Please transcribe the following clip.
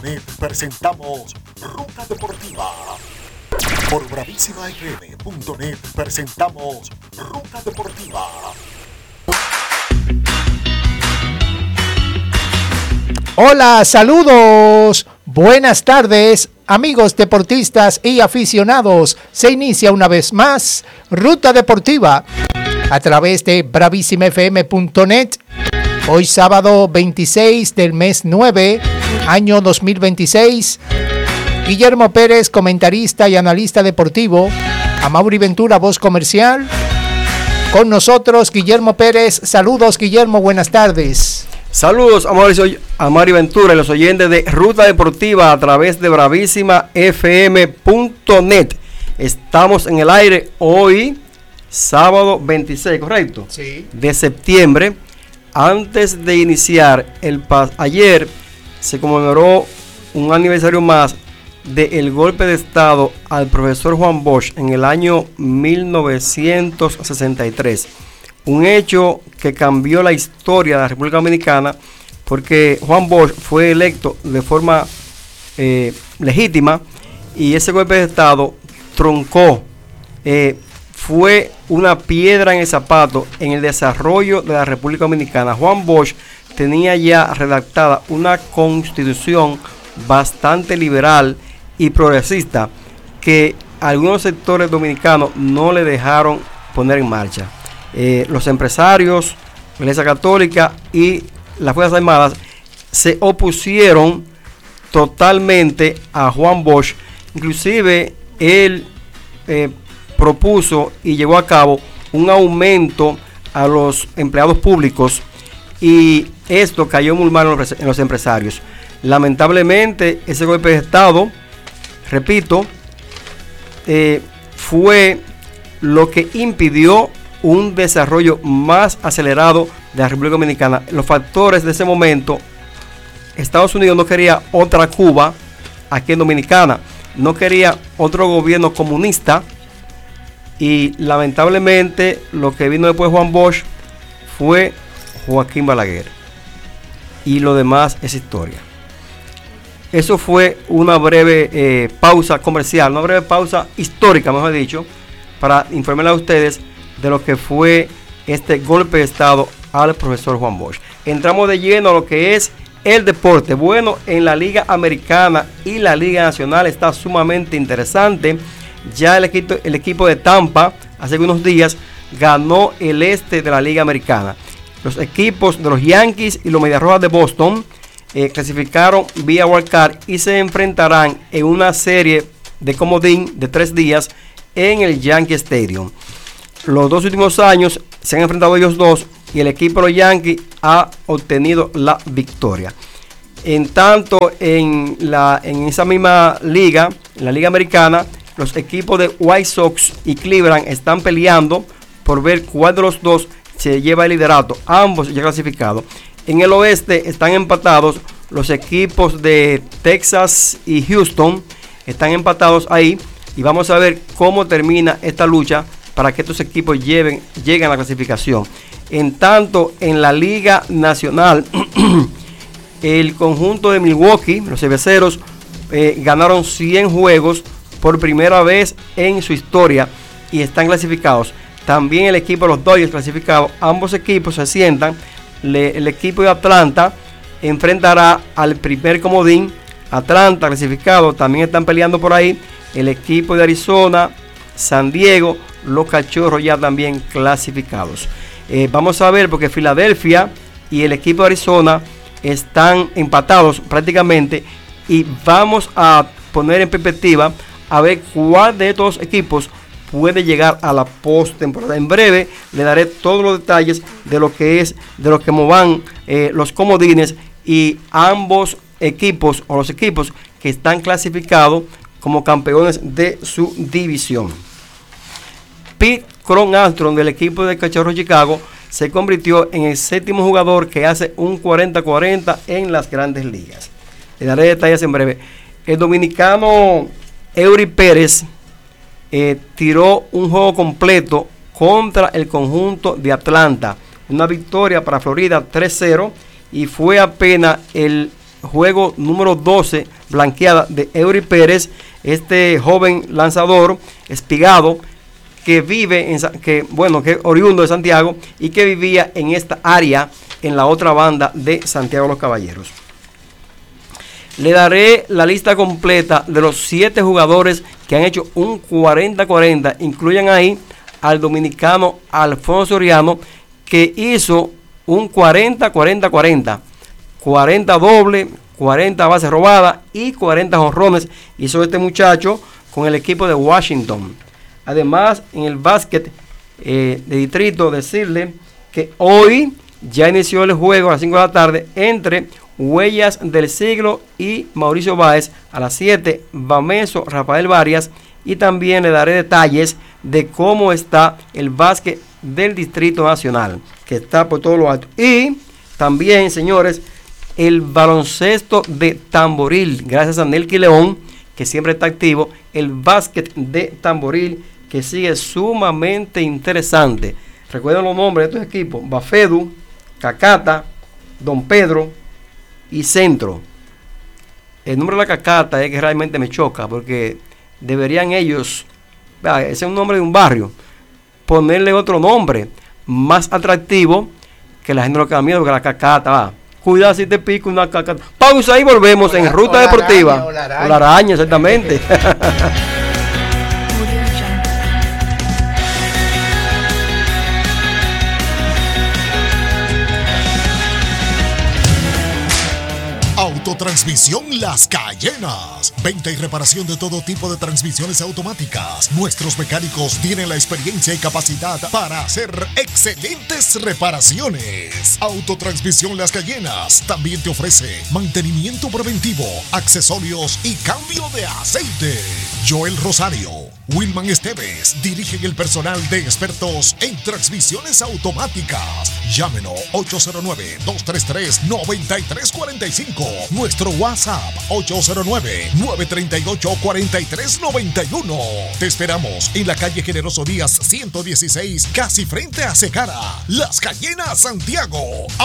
bravísimafm.net presentamos Ruta Deportiva. Por bravísimafm.net presentamos Ruta Deportiva. Hola, saludos, buenas tardes, amigos deportistas y aficionados. Se inicia una vez más Ruta Deportiva a través de bravísimafm.net. Hoy sábado 26 del mes 9, año 2026. Guillermo Pérez, comentarista y analista deportivo. Amaury Ventura, voz comercial. Con nosotros Guillermo Pérez. Saludos, Guillermo, buenas tardes. Saludos a Amaury Ventura y los oyentes de Ruta Deportiva a través de bravísimafm.net. Estamos en el aire hoy, sábado 26, ¿correcto? Sí. De septiembre. Antes de iniciar, ayer se conmemoró un aniversario más del golpe de estado al profesor Juan Bosch en el año 1963. Un hecho que cambió la historia de la República Dominicana porque Juan Bosch fue electo de forma legítima y ese golpe de estado truncó, fue una piedra en el zapato en el desarrollo de la República Dominicana. Juan Bosch tenía ya redactada una constitución bastante liberal y progresista que algunos sectores dominicanos no le dejaron poner en marcha. Los empresarios, la Iglesia Católica y las Fuerzas Armadas se opusieron totalmente a Juan Bosch. Inclusive él propuso y llevó a cabo un aumento a los empleados públicos y esto cayó muy mal en los empresarios. Lamentablemente ese golpe de estado, repito, fue lo que impidió un desarrollo más acelerado de la República Dominicana. Los factores de ese momento, Estados Unidos no quería otra Cuba aquí en Dominicana, no quería otro gobierno comunista y lamentablemente lo que vino después de Juan Bosch fue Joaquín Balaguer y lo demás es historia. Eso fue una breve pausa comercial, una breve pausa histórica, mejor dicho, para informarles a ustedes de lo que fue este golpe de estado al profesor Juan Bosch. Entramos de lleno a lo que es el deporte. Bueno, en la Liga Americana y la Liga Nacional está sumamente interesante. Ya el equipo de Tampa hace unos días ganó el este de la Liga Americana. Los equipos de los Yankees y los Medias Rojas de Boston clasificaron vía wildcard y se enfrentarán en una serie de comodín de 3 días en el Yankee Stadium. Los 2 últimos años se han enfrentado ellos dos y el equipo de los Yankees ha obtenido la victoria. En tanto, en esa misma liga, en la Liga Americana, los equipos de White Sox y Cleveland están peleando por ver cuál de los dos se lleva el liderato. Ambos ya clasificados. En el oeste están empatados los equipos de Texas y Houston. Están empatados ahí y vamos a ver cómo termina esta lucha para que estos equipos lleguen a la clasificación. En tanto, en la Liga Nacional, el conjunto de Milwaukee, los cerveceros, ganaron 100 juegos por primera vez en su historia y están clasificados. También el equipo de los Dodgers clasificado. Ambos equipos se sientan. El equipo de Atlanta enfrentará al primer comodín. Atlanta clasificado, también están peleando por ahí. El equipo de Arizona, San Diego, los Cachorros ya también clasificados. Vamos a ver porque Filadelfia y el equipo de Arizona están empatados prácticamente y vamos a poner en perspectiva a ver cuál de estos equipos puede llegar a la postemporada. En breve le daré todos los detalles de lo que van los comodines y ambos equipos o los equipos que están clasificados como campeones de su división. Pete Cronin del equipo de Cachorros Chicago se convirtió en el 7º jugador que hace un 40-40 en las grandes ligas. Le daré detalles en breve. El dominicano Eury Pérez tiró un juego completo contra el conjunto de Atlanta. Una victoria para Florida 3-0 y fue apenas el juego número 12, blanqueada de Eury Pérez, este joven lanzador espigado que vive que es oriundo de Santiago y que vivía en esta área en la otra banda de Santiago de los Caballeros. Le daré la lista completa de los 7 jugadores que han hecho un 40-40. Incluyen ahí al dominicano Alfonso Soriano, que hizo un 40-40-40. 40 doble, 40 bases robadas y 40 jonrones hizo este muchacho con el equipo de Washington. Además, en el básquet de distrito, decirle que hoy ya inició el juego a las 5 de la tarde entre Huellas del Siglo y Mauricio Báez. A las 7, Bameso, Rafael Varias. Y también le daré detalles de cómo está el básquet del Distrito Nacional, que está por todo lo alto. Y también, señores, el baloncesto de Tamboril, gracias a Nelky León, que siempre está activo. El básquet de Tamboril, que sigue sumamente interesante. Recuerden los nombres de estos equipos: Bafedu, Cacata, Don Pedro y Centro. El nombre de la Cacata es que realmente me choca, porque deberían ellos, ese es un nombre de un barrio, ponerle otro nombre más atractivo, que la gente no queda miedo, porque la Cacata, cuidado si te pico una Cacata. Pausa y volvemos en Ruta Deportiva. O la araña, exactamente. Autotransmisión Las Cayenas. Venta y reparación de todo tipo de transmisiones automáticas. Nuestros mecánicos tienen la experiencia y capacidad para hacer excelentes reparaciones. Autotransmisión Las Cayenas también te ofrece mantenimiento preventivo, accesorios y cambio de aceite. Joel Rosario, Wilman Esteves dirigen el personal de expertos en transmisiones automáticas. Llámenos 809-233-9345. Nuestro WhatsApp 809-938-4391. Te esperamos en la calle Generoso Díaz 116, casi frente a Secara, Las Cayenas, Santiago.